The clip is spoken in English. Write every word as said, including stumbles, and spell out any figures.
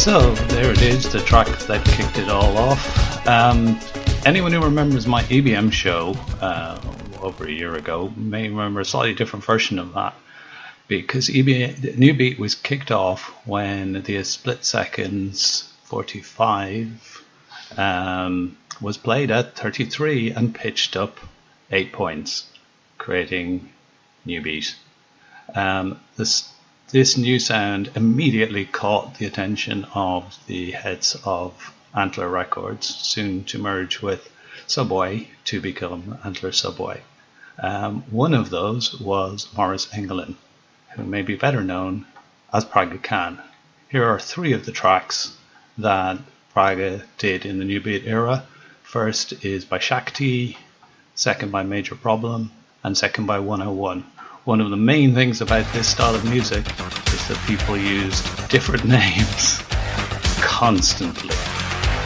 So there it is, the track that kicked it all off. Um, anyone who remembers my E B M show uh, over a year ago may remember a slightly different version of that, because E B M, the New Beat was kicked off when the Split Seconds forty-five um, was played at thirty-three and pitched up eight points, creating New Beat. Um, this This new sound immediately caught the attention of the heads of Antler Records, soon to merge with Subway to become Antler Subway. Um, one of those was Maurice Engelin, who may be better known as Praga Khan. Here are three of the tracks that Praga did in the New Beat era. First is by Shakti, second by Major Problem, and second by one oh one. One of the main things about this style of music is that people used different names constantly.